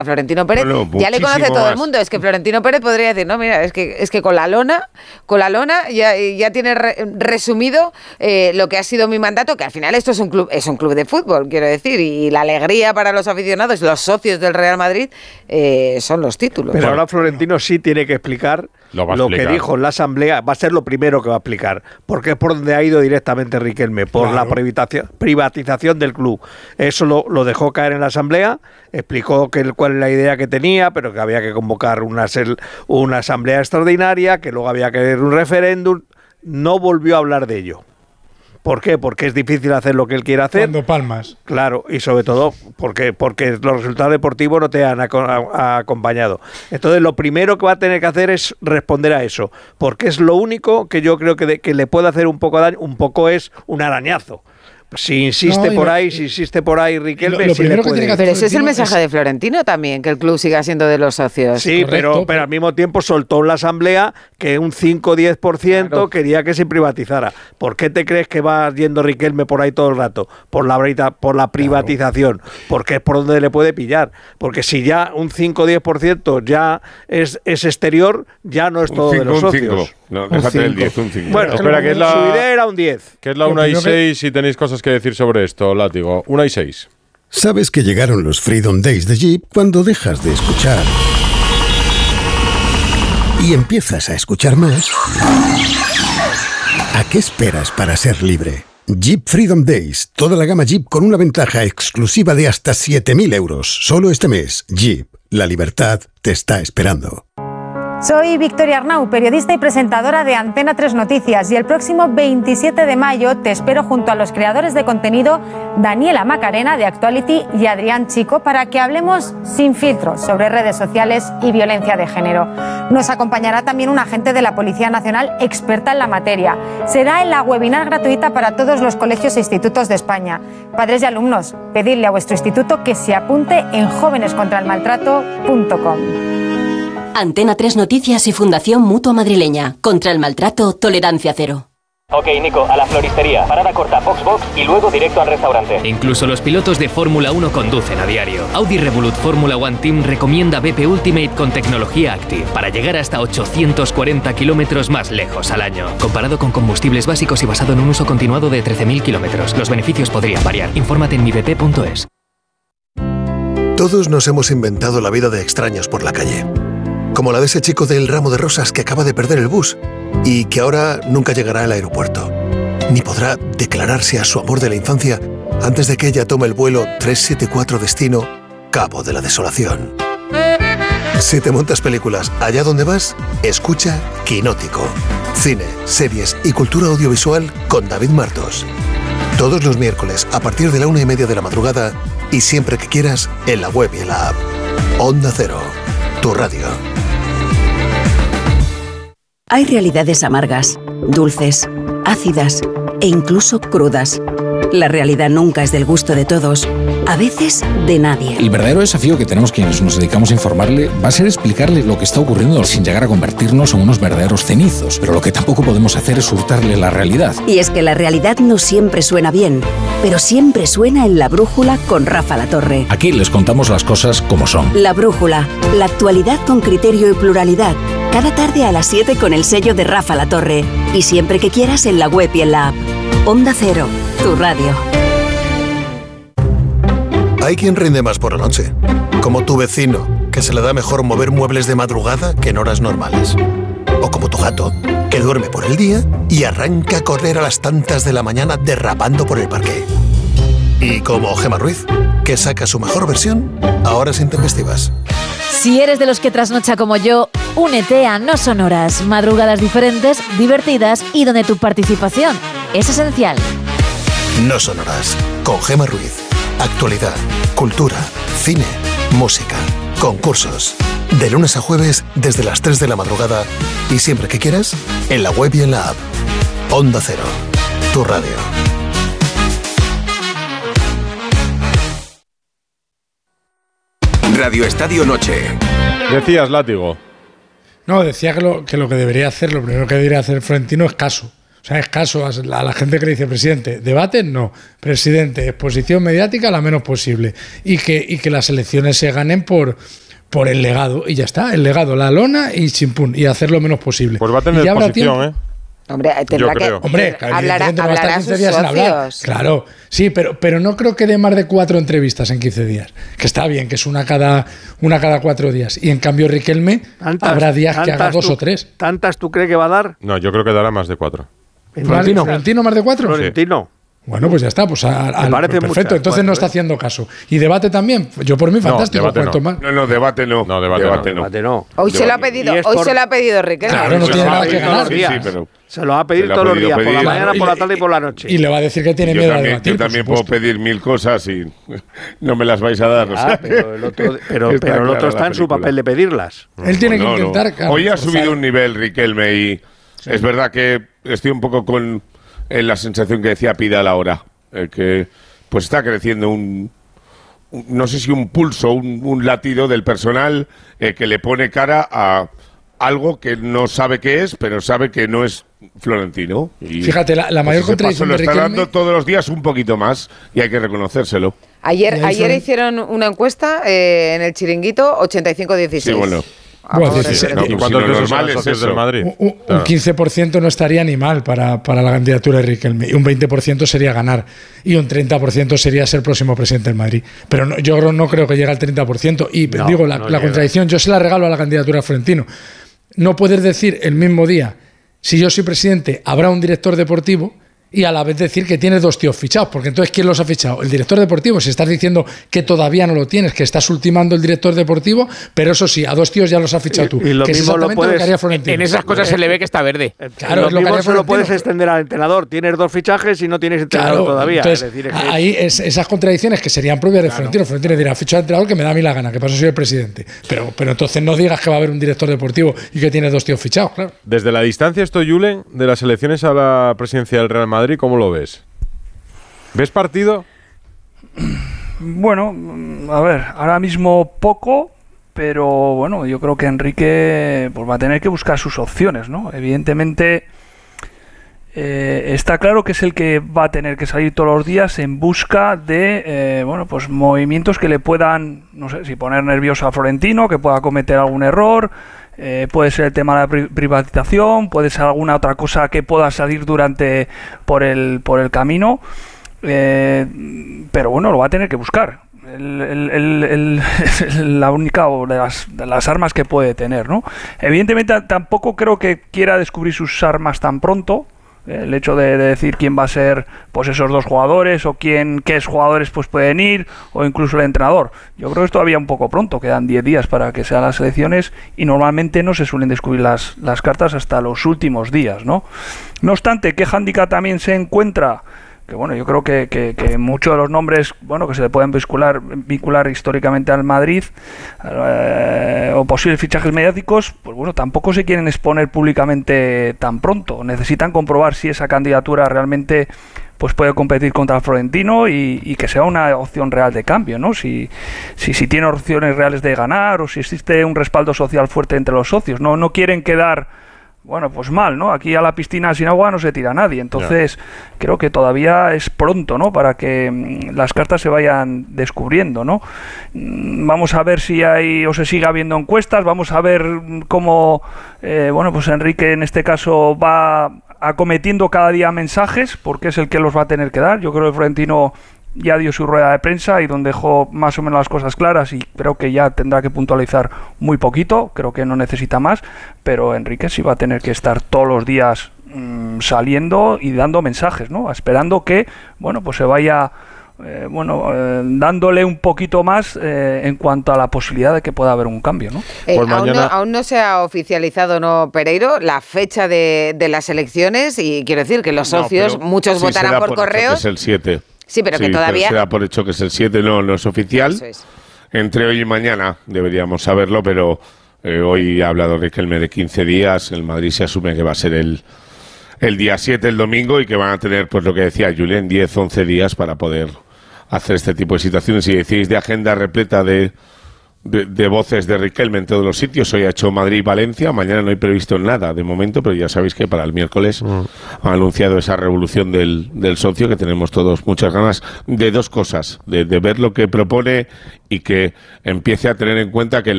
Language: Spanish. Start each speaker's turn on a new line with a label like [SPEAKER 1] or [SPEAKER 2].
[SPEAKER 1] A Florentino Pérez ya le conoce todo el mundo. Es que Florentino Pérez podría decir, no, mira, es que con la lona ya tiene resumido lo que ha sido mi mandato, que al final esto es un club de fútbol, quiero decir, y la alegría para los aficionados, los socios del Real Madrid, son los títulos.
[SPEAKER 2] Pero ahora Florentino sí tiene que explicar lo que dijo en la asamblea. Va a ser lo primero que va a explicar, porque es por donde ha ido directamente Riquelme, por la privatización del club. Eso lo dejó caer en la asamblea, explicó cuál es la idea que tenía, pero que había que convocar una asamblea extraordinaria, que luego había que hacer un referéndum. No volvió a hablar de ello. ¿Por qué? Porque es difícil hacer lo que él quiere hacer.
[SPEAKER 3] Cuando palmas. Claro,
[SPEAKER 2] y sobre todo porque los resultados deportivos no te han acompañado. Entonces, lo primero que va a tener que hacer es responder a eso, porque es lo único que yo creo que le puede hacer un poco daño, un poco es un arañazo. Si insiste por ahí Riquelme, sí le puede.
[SPEAKER 1] Pero ese es el mensaje de Florentino también, que el club siga siendo de los socios.
[SPEAKER 2] Sí, pero al mismo tiempo soltó en la asamblea que un 5 o 10% quería que se privatizara. ¿Por qué te crees que va yendo Riquelme por ahí todo el rato? Por la privatización. Porque es por donde le puede pillar. Porque si ya un 5 o 10% ya es exterior, ya no es todo de los socios.
[SPEAKER 4] No, déjate el 10, un 5.
[SPEAKER 2] Bueno, espera, que su idea era un 10.
[SPEAKER 4] Que es la 1 y 6 y tenéis cosas que decir sobre esto, Látigo. 1 y 6.
[SPEAKER 5] Sabes que llegaron los Freedom Days de Jeep cuando dejas de escuchar y empiezas a escuchar más. ¿A qué esperas para ser libre? Jeep Freedom Days. Toda la gama Jeep con una ventaja exclusiva de hasta 7.000 euros. Solo este mes. Jeep. La libertad te está esperando.
[SPEAKER 6] Soy Victoria Arnau, periodista y presentadora de Antena 3 Noticias, y el próximo 27 de mayo te espero junto a los creadores de contenido Daniela Macarena de Actuality y Adrián Chico para que hablemos sin filtros sobre redes sociales y violencia de género. Nos acompañará también un agente de la Policía Nacional experta en la materia. Será en la webinar gratuita para todos los colegios e institutos de España. Padres y alumnos, pedidle a vuestro instituto que se apunte en jovenescontraelmaltrato.com.
[SPEAKER 7] Antena 3 Noticias y Fundación Mutua Madrileña. Contra el maltrato, tolerancia cero.
[SPEAKER 8] Ok, Nico, a la floristería. Parada corta, Foxbox y luego directo al restaurante.
[SPEAKER 9] Incluso los pilotos de Fórmula 1 conducen a diario. Audi Revolut Fórmula One Team recomienda BP Ultimate con tecnología Active para llegar hasta 840 kilómetros más lejos al año. Comparado con combustibles básicos y basado en un uso continuado de 13.000 kilómetros, los beneficios podrían variar. Infórmate en mibp.es.
[SPEAKER 10] Todos nos hemos inventado la vida de extraños por la calle. Como la de ese chico del ramo de rosas que acaba de perder el bus y que ahora nunca llegará al aeropuerto, ni podrá declararse a su amor de la infancia antes de que ella tome el vuelo 374 destino Cabo de la Desolación. Si te montas películas allá donde vas, escucha Quinótico. Cine, series y cultura audiovisual con David Martos. Todos los miércoles a partir de la 1:30 de la madrugada y siempre que quieras en la web y en la app. Onda Cero, tu radio.
[SPEAKER 7] Hay realidades amargas, dulces, ácidas e incluso crudas. La realidad nunca es del gusto de todos, a veces de nadie.
[SPEAKER 11] El verdadero desafío que tenemos quienes nos dedicamos a informarle va a ser explicarle lo que está ocurriendo sin llegar a convertirnos en unos verdaderos cenizos. Pero lo que tampoco podemos hacer es hurtarle la realidad.
[SPEAKER 7] Y es que la realidad no siempre suena bien, pero siempre suena en La Brújula con Rafa Latorre.
[SPEAKER 11] Aquí les contamos las cosas como son.
[SPEAKER 7] La Brújula, la actualidad con criterio y pluralidad. Cada tarde a las 7 con el sello de Rafa Latorre. Y siempre que quieras en la web y en la app. Onda Cero, tu radio.
[SPEAKER 10] Hay quien rinde más por la noche, como tu vecino, que se le da mejor mover muebles de madrugada que en horas normales. O como tu gato, que duerme por el día y arranca a correr a las tantas de la mañana derrapando por el parque. Y como Gemma Ruiz, que saca su mejor versión a horas intempestivas.
[SPEAKER 12] Si eres de los que trasnocha como yo, únete a No Son Horas, madrugadas diferentes, divertidas y donde tu participación es esencial.
[SPEAKER 10] No Son Horas, con Gemma Ruiz. Actualidad, cultura, cine, música, concursos. De lunes a jueves desde las 3 de la madrugada y siempre que quieras, en la web y en la app. Onda Cero, tu radio.
[SPEAKER 13] Radio Estadio Noche.
[SPEAKER 4] Decías, Látigo.
[SPEAKER 3] No, decía que lo que debería hacer, lo primero que debería hacer Florentino es caso. O sea, es caso a la gente que le dice presidente, debate no, presidente, exposición mediática la menos posible y que las elecciones se ganen por el legado y ya está, el legado, la lona y chimpún y hacer lo menos posible.
[SPEAKER 4] Pues va a tener exposición,
[SPEAKER 1] Hombre, tendrá que
[SPEAKER 3] hablará a sus socios. Claro, sí, pero no creo que dé más de 4 entrevistas en 15 días. Que está bien, que es una cada 4 días. Y en cambio Riquelme habrá días que haga 2 o 3.
[SPEAKER 2] ¿Tantas tú crees que va a dar?
[SPEAKER 4] No, yo creo que dará más de 4.
[SPEAKER 3] ¿Florentino más de 4?
[SPEAKER 2] Florentino.
[SPEAKER 3] Bueno, pues ya está, pues perfecto. Muchas, entonces no está haciendo caso. ¿Y debate también? Yo por mí fantástico.
[SPEAKER 4] Debate
[SPEAKER 13] no, debate no.
[SPEAKER 4] No, debate no.
[SPEAKER 1] Hoy se lo ha pedido Riquelme.
[SPEAKER 3] Claro, no tiene nada que ganar.
[SPEAKER 2] Sí, pero se lo va a pedir todos los días, por la mañana, por la tarde y por la noche.
[SPEAKER 3] Y le va a decir que tiene miedo a debatir.
[SPEAKER 13] Yo también puedo pedir 1000 cosas y no me las vais a dar.
[SPEAKER 2] Pero el otro está en su papel de pedirlas.
[SPEAKER 3] Él tiene que intentar...
[SPEAKER 13] Hoy ha subido un nivel Riquelme y es verdad que estoy un poco con la sensación que decía Pidal ahora. Que pues está creciendo no sé si un pulso, un latido del personal que le pone cara a algo que no sabe qué es, pero sabe que no es Florentino. Y
[SPEAKER 3] fíjate, la mayor contradicción
[SPEAKER 13] de Riquelme... Lo está dando todos los días un poquito más y hay que reconocérselo.
[SPEAKER 1] Ayer hicieron una encuesta en el Chiringuito, 85-16.
[SPEAKER 13] Sí, bueno.
[SPEAKER 3] ¿Cuántos
[SPEAKER 4] es eso del Madrid?
[SPEAKER 3] Un 15% no estaría ni mal para la candidatura de Riquelme y un 20% sería ganar y un 30% sería ser próximo presidente del Madrid. Pero yo no creo que llegue al 30% y digo, la contradicción, yo se la regalo a la candidatura de Florentino. No puedes decir el mismo día, si yo soy presidente, habrá un director deportivo y a la vez decir que tienes 2 tíos fichados, porque entonces ¿quién los ha fichado? El director deportivo. Si estás diciendo que todavía no lo tienes, que estás ultimando el director deportivo, pero eso sí, a 2 tíos ya los has fichado tú.
[SPEAKER 2] Y lo
[SPEAKER 3] que
[SPEAKER 2] mismo
[SPEAKER 3] es exactamente lo que haría Florentino.
[SPEAKER 14] En esas cosas se le ve que está verde.
[SPEAKER 2] Claro, lo mismo se lo puedes extender al entrenador. Tienes 2 fichajes y no tienes entrenador todavía.
[SPEAKER 3] Entonces, es decir, ahí esas contradicciones que serían propias de Florentino. Florentino dirá, ficho al entrenador que me da a mí la gana, que paso soy el presidente. Pero entonces no digas que va a haber un director deportivo y que tienes 2 tíos fichados, claro.
[SPEAKER 4] Desde la distancia, Julen, de las elecciones a la presidencia del Real Madrid, ¿cómo lo ves? ¿Ves partido?
[SPEAKER 15] Bueno, a ver, ahora mismo poco, pero bueno, yo creo que Enrique pues va a tener que buscar sus opciones, ¿no? Evidentemente está claro que es el que va a tener que salir todos los días en busca de bueno, pues movimientos que le puedan, no sé, si poner nervioso a Florentino, que pueda cometer algún error. Puede ser el tema de la privatización, puede ser alguna otra cosa que pueda salir por el camino. Pero bueno, lo va a tener que buscar. La única de las armas que puede tener, ¿no? Evidentemente tampoco creo que quiera descubrir sus armas tan pronto. El hecho de decir quién va a ser pues esos 2 jugadores o qué jugadores pues pueden ir o incluso el entrenador. Yo creo que es todavía un poco pronto, quedan 10 días para que sean las elecciones y normalmente no se suelen descubrir las cartas hasta los últimos días, ¿no? No obstante, ¿qué hándicap también se encuentra? Que bueno, yo creo que muchos de los nombres bueno que se le pueden vincular históricamente al Madrid o posibles fichajes mediáticos, pues bueno, tampoco se quieren exponer públicamente tan pronto. Necesitan comprobar si esa candidatura realmente pues puede competir contra el Florentino y que sea una opción real de cambio, ¿no? Si tiene opciones reales de ganar o si existe un respaldo social fuerte entre los socios. No quieren quedar bueno, pues mal, ¿no? Aquí a la piscina sin agua no se tira nadie. Entonces, creo que todavía es pronto, ¿no? Para que las cartas se vayan descubriendo, ¿no? Vamos a ver si hay o se sigue habiendo encuestas. Vamos a ver cómo, bueno, pues Enrique en este caso va acometiendo cada día mensajes, porque es el que los va a tener que dar. Yo creo que Florentino ya dio su rueda de prensa y donde dejó más o menos las cosas claras y creo que ya tendrá que puntualizar muy poquito, creo que no necesita más, pero Enrique sí va a tener que estar todos los días saliendo y dando mensajes, ¿no? Esperando que, bueno, pues se vaya dándole un poquito más en cuanto a la posibilidad de que pueda haber un cambio, ¿no?
[SPEAKER 1] Aún no se ha oficializado, ¿no, Pereiro, la fecha de las elecciones? Y quiero decir que los socios, muchos votarán por correo.
[SPEAKER 13] Es el 7.
[SPEAKER 1] Sí, pero que todavía...
[SPEAKER 13] se da por hecho que es el 7, no es oficial. Eso es. Entre hoy y mañana deberíamos saberlo, pero hoy ha hablado Riquelme de 15 días. El Madrid se asume que va a ser el día 7, el domingo, y que van a tener, pues lo que decía Julen, 10, 11 días para poder hacer este tipo de situaciones. Y decís de agenda repleta de de voces de Riquelme en todos los sitios. Hoy ha hecho Madrid-Valencia, mañana no hay previsto nada de momento, pero ya sabéis que para el miércoles ha anunciado esa revolución del socio, que tenemos todos muchas ganas de dos cosas, de ver lo que propone y que empiece a tener en cuenta que